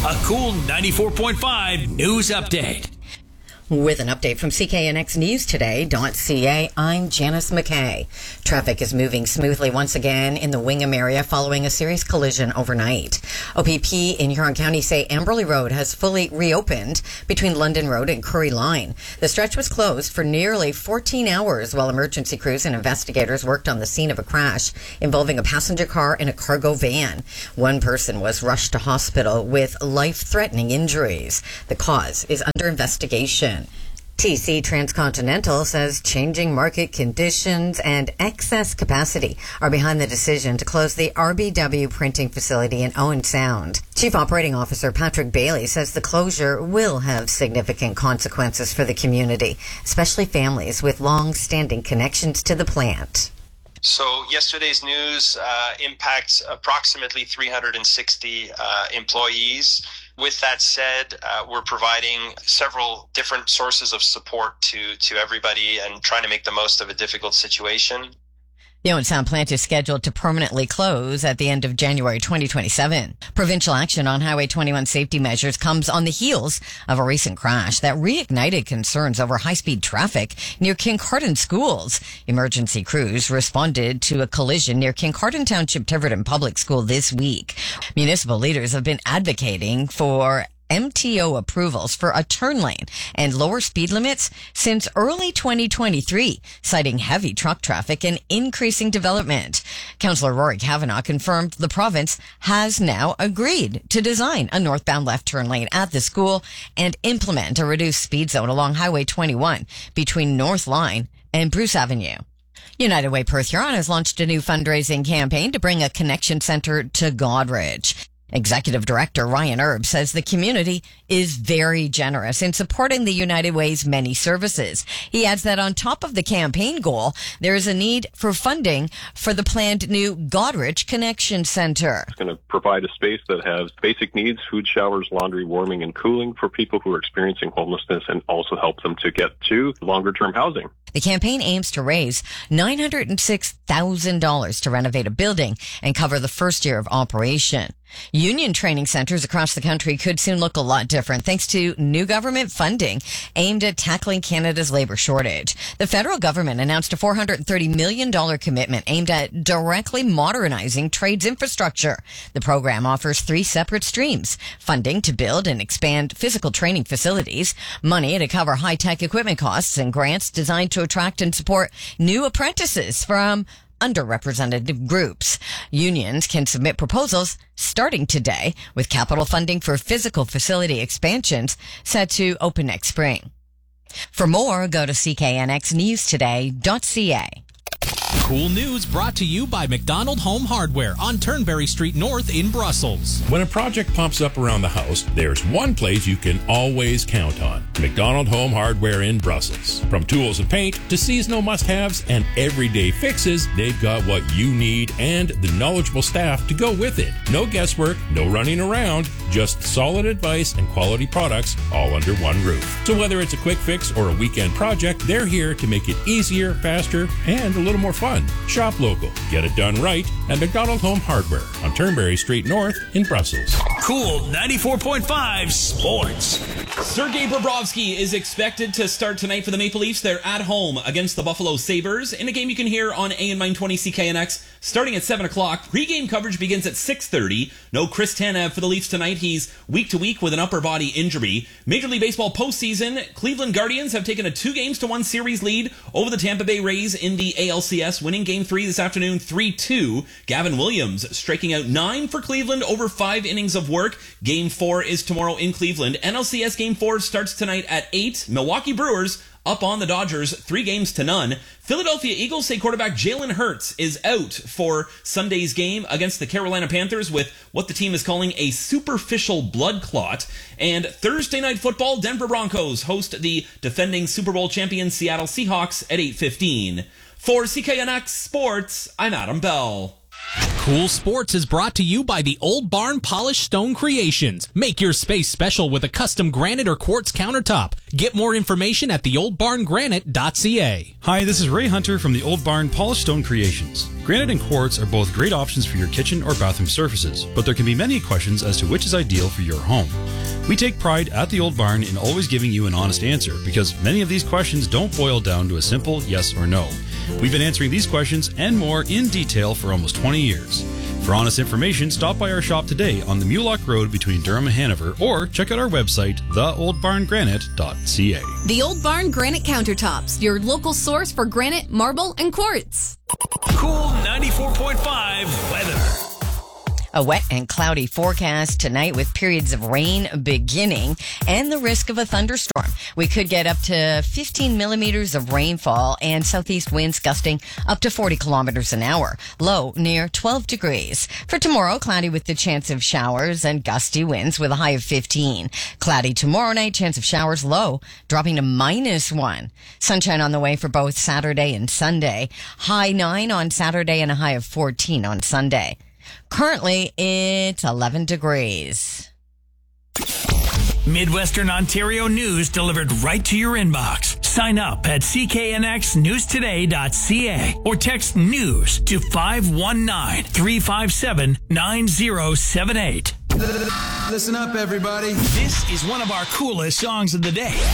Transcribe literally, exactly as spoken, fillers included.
A Cool ninety-four point five news update. With an update from C K N X News Today.ca, I'm Janice McKay. Traffic is moving smoothly once again in the Wingham area following a serious collision overnight. O P P in Huron County say Amberley Road has fully reopened between London Road and Curry Line. The stretch was closed for nearly fourteen hours while emergency crews and investigators worked on the scene of a crash involving a passenger car and a cargo van. One person was rushed to hospital with life-threatening injuries. The cause is under investigation. T C Transcontinental says changing market conditions and excess capacity are behind the decision to close the R B W printing facility in Owen Sound. Chief Operating Officer Patrick Bailey says the closure will have significant consequences for the community, especially families with long-standing connections to the plant. So yesterday's news uh, impacts approximately three hundred sixty uh, employees. With that said, uh, we're providing several different sources of support to, to everybody and trying to make the most of a difficult situation. The Owen Sound plant is scheduled to permanently close at the end of January twenty twenty-seven. Provincial action on Highway twenty-one safety measures comes on the heels of a recent crash that reignited concerns over high-speed traffic near Kincardine schools. Emergency crews responded to a collision near Kincardine Township Tiverton Public School this week. Municipal leaders have been advocating for M T O approvals for a turn lane and lower speed limits since early twenty twenty-three, citing heavy truck traffic and increasing development. Councillor Rory Kavanagh confirmed the province has now agreed to design a northbound left turn lane at the school and implement a reduced speed zone along Highway twenty-one between North Line and Bruce Avenue. United Way Perth Huron has launched a new fundraising campaign to bring a connection centre to Godridge. Executive Director Ryan Erb says the community is very generous in supporting the United Way's many services. He adds that on top of the campaign goal, there is a need for funding for the planned new Godridge Connection Centre. It's going to provide a space that has basic needs, food, showers, laundry, warming, and cooling for people who are experiencing homelessness and also help them to get to longer-term housing. The campaign aims to raise nine hundred six thousand dollars to renovate a building and cover the first year of operation. Union training centers across the country could soon look a lot different thanks to new government funding aimed at tackling Canada's labor shortage. The federal government announced a four hundred thirty million dollars commitment aimed at directly modernizing trades infrastructure. The program offers three separate streams: funding to build and expand physical training facilities, money to cover high-tech equipment costs, and grants designed to attract and support new apprentices from underrepresented groups. Unions can submit proposals starting today, with capital funding for physical facility expansions set to open next spring. For more, go to C K N X News Today dot C A. Cool news brought to you by McDonald Home Hardware on Turnberry Street North in Brussels. When a project pops up around the house, there's one place you can always count on: McDonald Home Hardware in Brussels. From tools and paint to seasonal must-haves and everyday fixes, they've got what you need and the knowledgeable staff to go with it. No guesswork, no running around, just solid advice and quality products all under one roof. So whether it's a quick fix or a weekend project, they're here to make it easier, faster, and a little more fun. Shop local. Get it done right at McDonald Home Hardware on Turnberry Street North in Brussels. Cool ninety-four point five Sports. Sergei Bobrovsky is expected to start tonight for the Maple Leafs. They're at home against the Buffalo Sabres in a game you can hear on A N nine twenty C K N X starting at seven o'clock. Pre-game coverage begins at six thirty. No Chris Tanev for the Leafs tonight. He's week to week with an upper body injury. Major League Baseball postseason, Cleveland Guardians have taken a two games to one series lead over the Tampa Bay Rays in the A L C S, winning game three this afternoon three two. Gavin Williams striking out nine for Cleveland over five innings of work. Game four is tomorrow in Cleveland. N L C S game four starts tonight at eight. Milwaukee Brewers up on the Dodgers, three games to none. Philadelphia Eagles say quarterback Jalen Hurts is out for Sunday's game against the Carolina Panthers with what the team is calling a superficial blood clot. And Thursday Night Football, Denver Broncos host the defending Super Bowl champion Seattle Seahawks at eight fifteen. For C K N X Sports, I'm Adam Bell. Cool Sports is brought to you by the Old Barn Polished Stone Creations. Make your space special with a custom granite or quartz countertop. Get more information at the old barn granite dot c a. Hi, this is Ray Hunter from the Old Barn Polished Stone Creations. Granite and quartz are both great options for your kitchen or bathroom surfaces, but there can be many questions as to which is ideal for your home. We take pride at the Old Barn in always giving you an honest answer, because many of these questions don't boil down to a simple yes or no. We've been answering these questions and more in detail for almost twenty years. For honest information, stop by our shop today on the Mulock Road between Durham and Hanover, or check out our website, the old barn granite dot c a. The Old Barn Granite Countertops, your local source for granite, marble, and quartz. Cool ninety-four point five weather. A wet and cloudy forecast tonight with periods of rain beginning and the risk of a thunderstorm. We could get up to fifteen millimeters of rainfall and southeast winds gusting up to forty kilometers an hour. Low near twelve degrees. For tomorrow, cloudy with the chance of showers and gusty winds with a high of fifteen. Cloudy tomorrow night, chance of showers low, dropping to minus one. Sunshine on the way for both Saturday and Sunday. High nine on Saturday and a high of fourteen on Sunday. Currently, it's eleven degrees. Midwestern Ontario news delivered right to your inbox. Sign up at c k n x news today dot c a or text news to five one nine, three five seven, nine zero seven eight. Listen up, everybody. This is one of our coolest songs of the day.